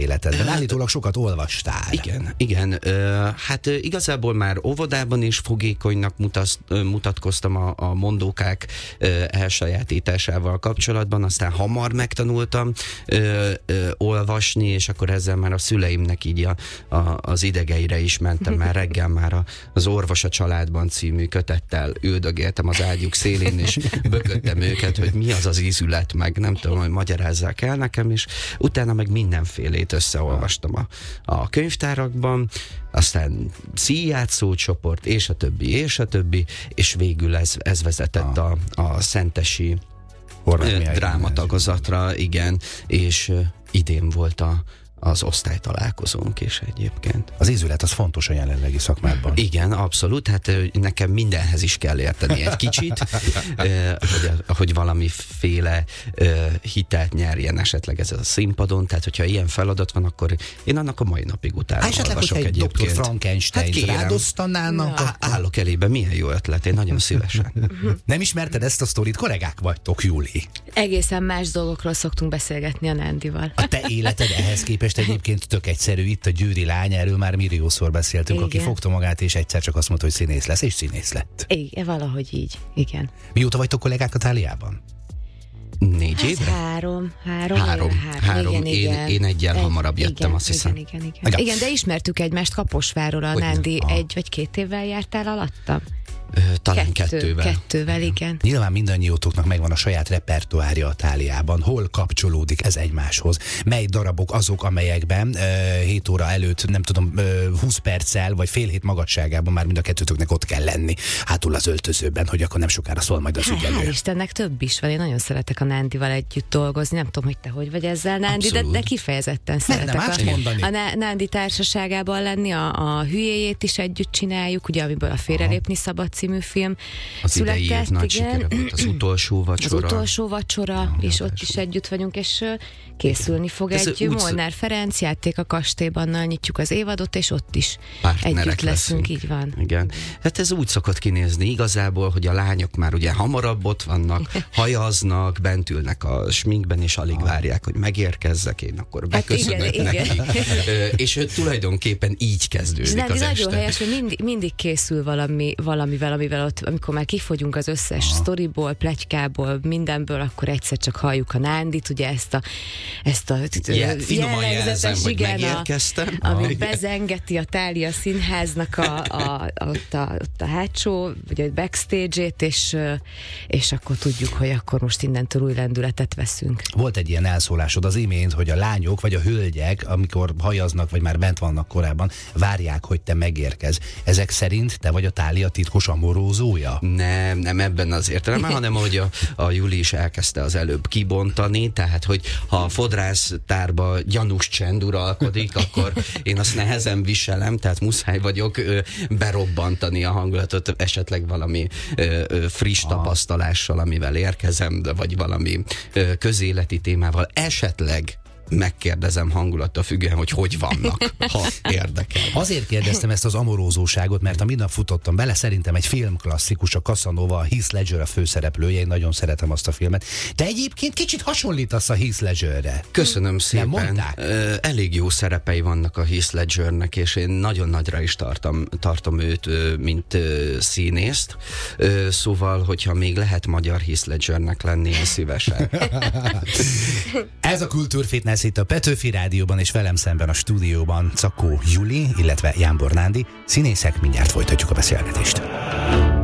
életedben. Állítólag sokat olvastál. Igen. Hát igazából már óvodában is fogékonynak mutatkoztam a mondókák elsajátításával kapcsolatban, aztán hamar megtanultam olvasni, és akkor ezzel már a szüleimnek így az idegeire is mentem. Már reggel már az Orvos a családban című kötettel üldögéltem az ágyuk szélén, és bököttem őket, hogy mi az ízület, meg nem tudom, hogy magyarázzák el nekem, és utána meg mindenfélét összeolvastam a könyvtárakban, aztán színjátszócsoport, és a többi, és végül ez vezetett a szentesi drámatagozatra, igen, és idén volt az osztálytalálkozónk is egyébként. Az ízület az fontos a jelenlegi szakmádban. Igen, abszolút, hát nekem mindenhez is kell érteni egy kicsit, hogy valamiféle hitelt nyerjen esetleg ez a színpadon, tehát hogyha ilyen feladat van, akkor én annak a mai napig utána olvasok egyébként. Dr. Frankenstein rádosztanának? Állok elébe, milyen jó ötlet, én nagyon szívesen. Nem ismerted ezt a sztorit? Kollégák vagytok, Juli? Egészen más dolgokról szoktunk beszélgetni a Nándival. A te életed ehhez képest egyébként tök egyszerű. Itt a Győri lány, erről már milliószor beszéltünk, igen. Aki fogta magát, és egyszer csak azt mondta, hogy színész lesz, és színész lett. Igen, valahogy így, igen. Mióta vagytok kollégák a Táliában? 4 éve? Három. Igen. Én egyel hamarabb jöttem, azt hiszem. Igen, de ismertük egymást Kaposvárról, a Nándi 1 vagy 2 évvel jártál alattam. Talán kettővel, igen. Nyilván mindannyiótoknak megvan a saját repertoárja a Táliában. Hol kapcsolódik ez egymáshoz? Mely darabok azok, amelyekben 7 óra előtt, nem tudom, 20 perccel, vagy fél hét magasságában már mind a kettőtöknek ott kell lenni, hátul az öltözőben, hogy akkor nem sokára szól majd az ügyelő. Hál' Istennek több is van. Én nagyon szeretek a Nándival együtt dolgozni. Nem tudom, hogy te hogy vagy ezzel, Nándi, de kifejezetten szeretek a Nándi társaságában lenni. A hülyéjét is együtt csináljuk, ugye, amiből a Félrelépni szabad című film az született. Idei év nagy sikere volt, az utolsó vacsora. És ott is együtt vagyunk, és készülni fog egy Molnár Ferenc játék a Kastélyban, nyitjuk az évadot, és ott is együtt leszünk, így van. Igen. Hát ez úgy szokott kinézni igazából, hogy a lányok már ugye hamarabb ott vannak, hajaznak, bent ülnek a sminkben, és alig várják, hogy megérkezzek, én akkor beköszönök neki. És tulajdonképpen így kezdődik az este. Nagyon helyes, hogy mindig készül valamivel ott, amikor már kifogyunk az összes sztoriból, pletykából, mindenből, akkor egyszer csak halljuk a Nándit, ugye ezt a finoman jelzem, hogy megérkeztem. Ami bezengeti a Thália Színháznak ott a hátsó, vagy a backstage-ét, és akkor tudjuk, hogy akkor most innentől új lendületet veszünk. Volt egy ilyen elszólásod az imént, hogy a lányok vagy a hölgyek, amikor hajaznak, vagy már bent vannak korábban, várják, hogy te megérkezz. Ezek szerint te vagy a Thália titkos amorózója? Nem ebben az értelemben, hanem ahogy a Juli is elkezdte az előbb kibontani, tehát hogy ha a fodrásztárba gyanús csend uralkodik, akkor én azt nehezen viselem, tehát muszáj vagyok berobbantani a hangulatot, esetleg valami friss tapasztalással, amivel érkezem, vagy valami közéleti témával, esetleg megkérdezem hangulattól függően, hogy vannak, ha érdekel. Azért kérdeztem ezt az amorózóságot, mert a minap futottam bele, szerintem egy filmklasszikus, a Casanova, a Heath Ledger a főszereplője, én nagyon szeretem azt a filmet. De egyébként kicsit hasonlítasz a Heath Ledgerre. Köszönöm szépen. Elég jó szerepei vannak a Heath Ledgernek, és én nagyon nagyra is tartom őt, mint színészt. Szóval, hogyha még lehet magyar Heath Ledgernek lenni, én szívesen. Ez a Kultúrfitness itt a Petőfi Rádióban, és velem szemben a stúdióban Czakó Juli, illetve Jámbor Nándi. Színészek, mindjárt folytatjuk a beszélgetést.